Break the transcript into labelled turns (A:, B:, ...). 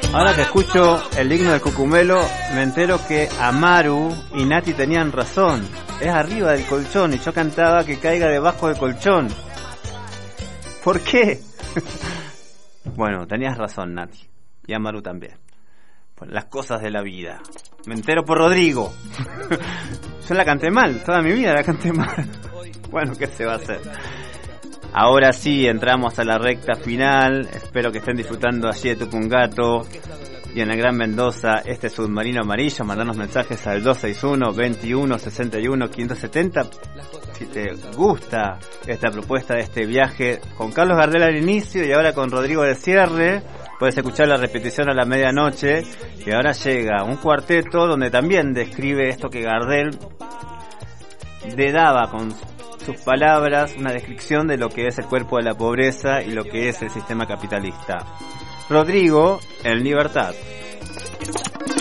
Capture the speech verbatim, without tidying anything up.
A: Ahora que escucho el himno del Cucumelo, me entero que Amaru y Nati tenían razón. Es arriba del colchón y yo cantaba que caiga debajo del colchón. ¿Por qué? Bueno, tenías razón, Nati. Y Amaru también. Por las cosas de la vida. Me entero por Rodrigo. Yo la canté mal, toda mi vida la canté mal. Bueno, ¿qué se va a hacer? Ahora sí, entramos a la recta final. Espero que estén disfrutando allí de Tupungato y en el Gran Mendoza este submarino amarillo. Mandanos mensajes al dos seis uno, veintiuno, sesenta y uno, quinientos setenta si te gusta esta propuesta de este viaje con Carlos Gardel al inicio y ahora con Rodrigo de cierre. Puedes escuchar la repetición a la medianoche y ahora llega un cuarteto donde también describe esto que Gardel le daba con sus palabras, una descripción de lo que es el cuerpo de la pobreza y lo que es el sistema capitalista. Rodrigo en Libertad.